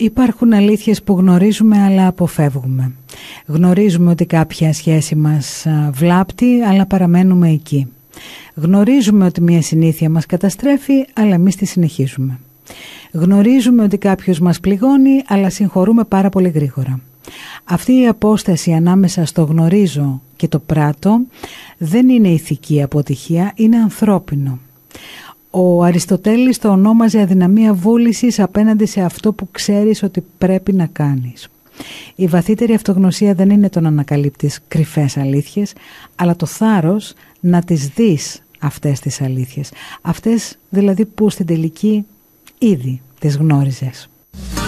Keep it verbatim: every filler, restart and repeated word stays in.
Υπάρχουν αλήθειες που γνωρίζουμε αλλά αποφεύγουμε. Γνωρίζουμε ότι κάποια σχέση μας βλάπτει αλλά παραμένουμε εκεί. Γνωρίζουμε ότι μια συνήθεια μας καταστρέφει αλλά εμείς τη συνεχίζουμε. Γνωρίζουμε ότι κάποιος μας πληγώνει αλλά συγχωρούμε πάρα πολύ γρήγορα. Αυτή η απόσταση ανάμεσα στο γνωρίζω και το πράττω δεν είναι ηθική αποτυχία, είναι ανθρώπινο. Ο Αριστοτέλης το ονόμαζε αδυναμία βούλησης απέναντι σε αυτό που ξέρεις ότι πρέπει να κάνεις. Η βαθύτερη αυτογνωσία δεν είναι το να ανακαλύπτεις κρυφές αλήθειες, αλλά το θάρρος να τις δεις αυτές τις αλήθειες. Αυτές δηλαδή που στην τελική ήδη τις γνώριζες.